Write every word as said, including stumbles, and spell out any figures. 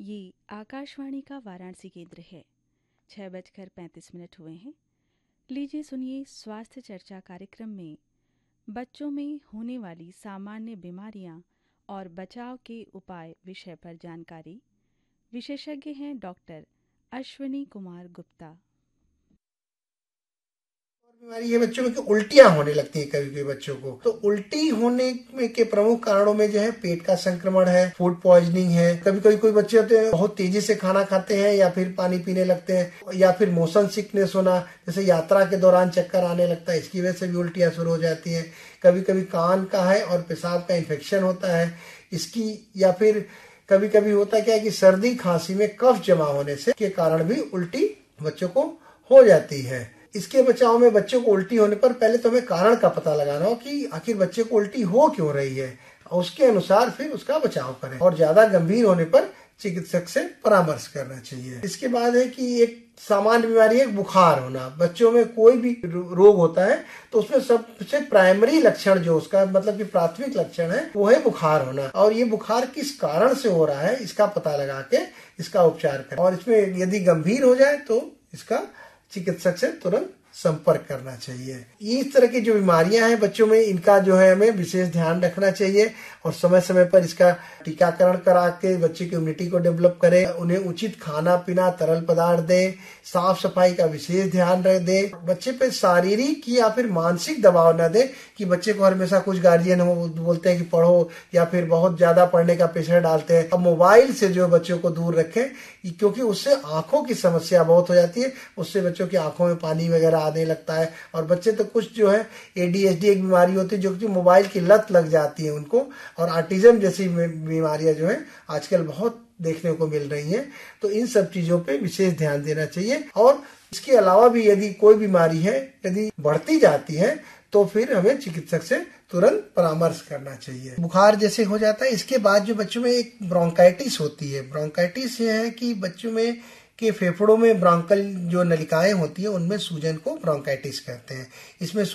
ये आकाशवाणी का वाराणसी केंद्र है। छः बजकर पैंतीस मिनट हुए हैं। लीजिए सुनिए स्वास्थ्य चर्चा कार्यक्रम में बच्चों में होने वाली सामान्य बीमारियां और बचाव के उपाय विषय पर जानकारी। विशेषज्ञ हैं डॉक्टर अश्विनी कुमार गुप्ता। बीमारी है बच्चों में कि उल्टियां होने लगती है कभी कभी बच्चों को। तो उल्टी होने में के प्रमुख कारणों में जो है पेट का संक्रमण है, फूड पॉइजनिंग है। कभी कभी कोई बच्चे होते हैं बहुत तेजी से खाना खाते हैं या फिर पानी पीने लगते हैं, या फिर मोशन सिकनेस होना, जैसे यात्रा के दौरान चक्कर आने लगता है, इसकी वजह से भी उल्टियां शुरू हो जाती है। कभी कभी कान का है और पेशाब का इन्फेक्शन होता है इसकी, या फिर कभी कभी होता क्या है कि सर्दी खांसी में कफ जमा होने से के कारण भी उल्टी बच्चों को हो जाती है। इसके बचाव में बच्चों को उल्टी होने पर पहले तो हमें कारण का पता लगाना हो कि आखिर बच्चे को उल्टी हो क्यों रही है, और उसके अनुसार फिर उसका बचाव करें। और ज्यादा गंभीर होने पर चिकित्सक से परामर्श करना चाहिए। इसके बाद है कि एक सामान्य बीमारी है बुखार होना। बच्चों में कोई भी रोग होता है तो उसमें सबसे प्राइमरी लक्षण जो उसका मतलब कि प्राथमिक लक्षण है वो है बुखार होना। और ये बुखार किस कारण से हो रहा है इसका पता लगा के इसका उपचार करें, और इसमें यदि गंभीर हो जाए तो इसका चिकित्सक से तुरंत संपर्क करना चाहिए। इस तरह की जो बीमारियां हैं बच्चों में, इनका जो है हमें विशेष ध्यान रखना चाहिए और समय समय पर इसका टीकाकरण करा के बच्चे की इम्यूनिटी को डेवलप करें। उन्हें उचित खाना पीना, तरल पदार्थ दें, साफ सफाई का विशेष ध्यान दें। बच्चे पे शारीरिक या फिर मानसिक दबाव न दें कि बच्चे को हमेशा कुछ गार्जियन हो बोलते हैं कि पढ़ो, या फिर बहुत ज्यादा पढ़ने का प्रेशर डालते हैं। अब मोबाइल से जो बच्चों को दूर रखें, क्योंकि उससे आंखों की समस्या बहुत हो जाती है। उससे बच्चों की आंखों में पानी वगैरह आने लगता है, और बच्चे तो कुछ जो है एडीएचडी एक बीमारी होती है जो कि मोबाइल की लत लग जाती है उनको, और ऑटिज्म जैसी बीमारियां जो है आजकल बहुत देखने को मिल रही हैं। तो इन सब चीजों पे विशेष ध्यान देना चाहिए। और इसके अलावा भी यदि कोई बीमारी है यदि बढ़ती जाती है तो फिर हमें चिकित्सक से तुरंत परामर्श करना चाहिए। बुखार जैसे हो जाता है, इसके बाद जो बच्चों में एक ब्रोंकाइटिस होती है। ब्रोंकाइटिस ये है कि बच्चों में के फेफड़ों में ब्रोंकल जो नलिकाएं होती है उनमें सूजन को ब्रोंकाइटिस कहते हैं। इसमें